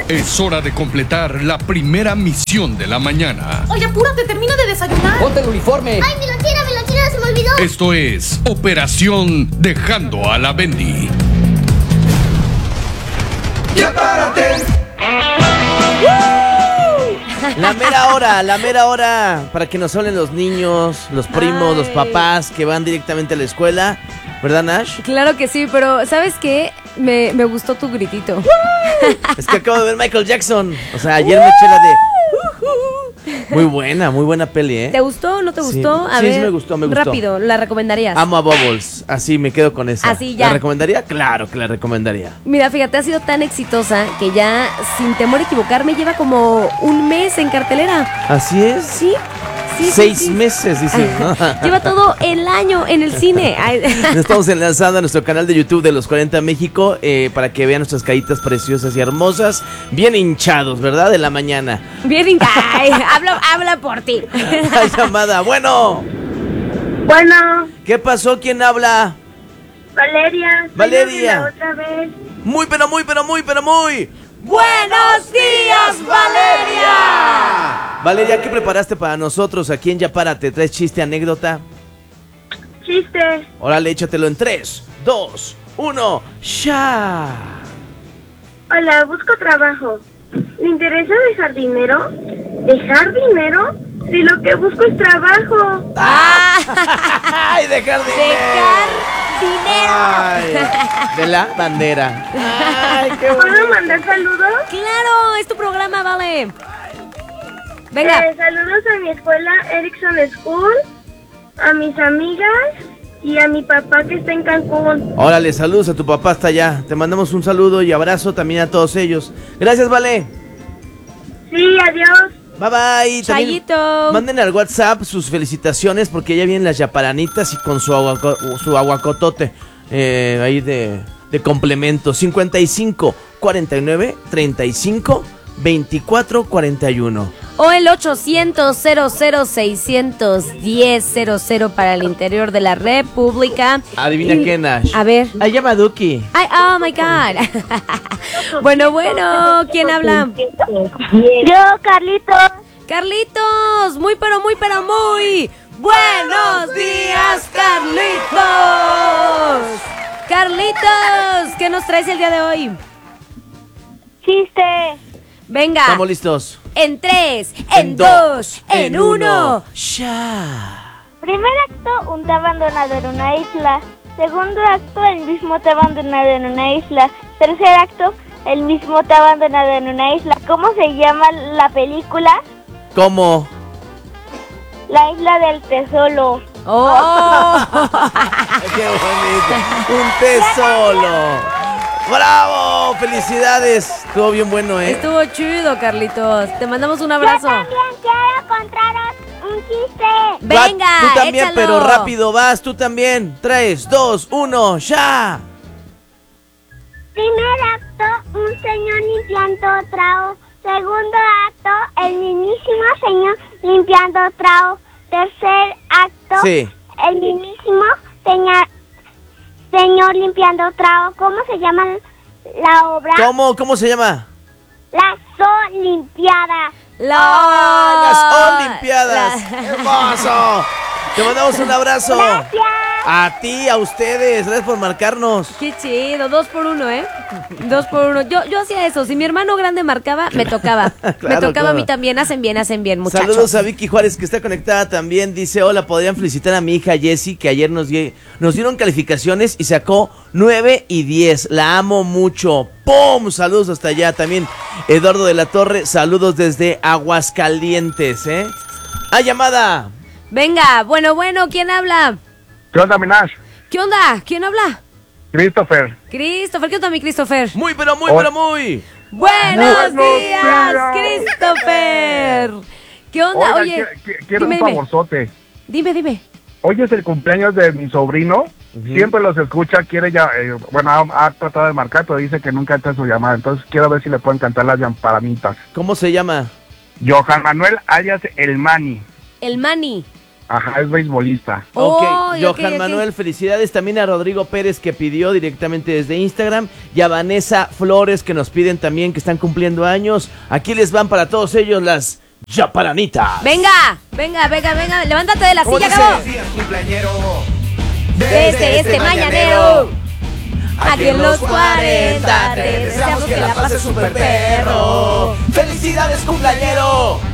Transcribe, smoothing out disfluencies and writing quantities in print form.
Es hora de completar la primera misión de la mañana. Oye, apúrate, termina de desayunar. ¡Ponte el uniforme! ¡Ay, mi lonchera, se me olvidó! Esto es Operación Dejando a la Bendy. ¡Ya párate! La mera hora para que nos hablen los niños, los primos, los papás que van directamente a la escuela. ¿Verdad, Nash? Claro que sí, pero ¿sabes qué? Me gustó tu gritito. Es que acabo de ver Michael Jackson. O sea, ayer me eché la de... Muy buena peli, ¿eh? ¿Te gustó o no te gustó? Sí, sí, me gustó. Rápido, ¿la recomendarías? Amo a Bubbles, así me quedo con esa. Así ya. ¿La recomendaría? Claro que la recomendaría. Mira, fíjate, ha sido tan exitosa que ya, sin temor a equivocarme, lleva como un mes en cartelera. ¿Así es? Sí. 6 meses, dice. Lleva todo el año en el cine. Nos estamos enlazando a nuestro canal de YouTube de Los 40 México para que vean nuestras caritas preciosas y hermosas. Bien hinchados, ¿verdad? De la mañana. Bien hinchados. Habla por ti. La llamada. Bueno. ¿Qué pasó? ¿Quién habla? Valeria. Otra vez. Muy. ¡Buenos días, Valeria! Valeria, ¿qué preparaste para nosotros aquí en Ya Párate? ¿Traes chiste, anécdota? Chiste. Órale, échatelo en 3, 2, 1, ¡ya! Hola, busco trabajo. ¿Le interesa dejar dinero? ¿Dejar dinero? Si lo que busco es trabajo. ¡Ay, dejar dinero! ¡Ay! De la bandera. ¡Ay, qué bonito! ¿Puedo mandar saludos? ¡Claro! Es tu programa, vale. Venga. Saludos a mi escuela Erickson School, a mis amigas y a mi papá que está en Cancún. Órale, saludos a tu papá hasta allá. Te mandamos un saludo y abrazo también a todos ellos. Gracias, Vale. Sí, adiós. Bye bye. Chayito. Manden al WhatsApp sus felicitaciones porque ya vienen las yaparanitas y con su aguacotote ahí de complemento. 55 49 35 24 41. O el 800-00-610-00 para el interior de la República. Adivina qué, Nash. A ver. Ahí llama Duki. Ay, oh my God. Bueno, ¿quién habla? Yo, Carlitos. Carlitos, muy. ¡Buenos días, Carlitos! Carlitos, ¿qué nos traes el día de hoy? Chiste. Venga. Estamos listos. En 3, en 2, en 1. ¡Ya! Primer acto, un té abandonado en una isla. Segundo acto, el mismo té abandonado en una isla. Tercer acto, el mismo té abandonado en una isla. ¿Cómo se llama la película? ¿Cómo? La isla del tesoro. ¡Oh! ¡Qué bonito! ¡Un té solo! ¡Bravo! ¡Felicidades! Estuvo bien bueno, ¿eh? Estuvo chido, Carlitos. Te mandamos un abrazo. Yo también quiero contaros un chiste. Venga, tú también, échalo. pero rápido vas, tú también. 3, 2, 1, ¡ya! Primer acto, un señor limpiando trao. Segundo acto, el mismísimo señor limpiando trao. Tercer acto, Sí. el mismísimo señor limpiando trao. ¿Cómo se llama la obra? ¿Cómo se llama? Las Olimpiadas. Las Olimpiadas. ¡Hermoso! Te mandamos un abrazo. Gracias. A ti, a ustedes. Gracias por marcarnos. Qué chido, 2 por 1, ¿eh? 2 por 1. Yo hacía eso. Si mi hermano grande marcaba, me tocaba. Me tocaba a mí también. Hacen bien, muchachos. Saludos a Vicky Juárez, que está conectada también. Dice, hola, podrían felicitar a mi hija Jessie, que ayer nos dieron calificaciones y sacó 9 y 10. La amo mucho. ¡Pum! Saludos hasta allá. También Eduardo de la Torre, saludos desde Aguascalientes, ¿eh? ¡Ah, llamada! Venga, bueno, ¿quién habla? ¿Qué onda, Minash? ¿Qué onda? ¿Quién habla? Christopher. Christopher, ¿qué onda, mi Christopher? Muy. ¡Buenos Buenos días, días. Christopher! ¿Qué onda? Oiga, Oye, quiero un favorzote. Dime. Hoy es el cumpleaños de mi sobrino. Siempre los escucha, quiere ya, ha tratado de marcar, pero dice que nunca entra su llamada. Entonces quiero ver si le pueden cantar las llampalamitas. ¿Cómo se llama? Johan Manuel alias El Mani. El Mani. Ajá, es beisbolista. Ok, Oh, Johan Manuel, felicidades también a Rodrigo Pérez que pidió directamente desde Instagram y a Vanessa Flores que nos piden también que están cumpliendo años. Aquí les van para todos ellos las Yaparanitas. Venga, levántate de la ¿Cómo silla, dice? Gabo. Cumpleañero. Desde este mañanero, aquí en los 40, te deseamos que la pases súper perro. ¡Felicidades, cumpleañero!